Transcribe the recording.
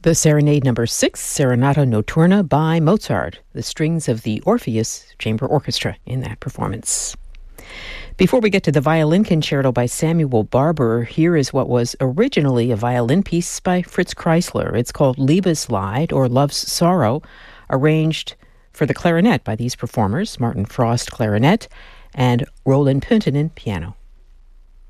The Serenade Number 6, Serenata Notturna by Mozart, the strings of the Orpheus Chamber Orchestra in that performance. Before we get to the violin concerto by Samuel Barber, here is what was originally a violin piece by Fritz Kreisler. It's called Liebeslied, or Love's Sorrow, arranged for the clarinet by these performers, Martin Frost, clarinet, and Roland Pünttinen, piano.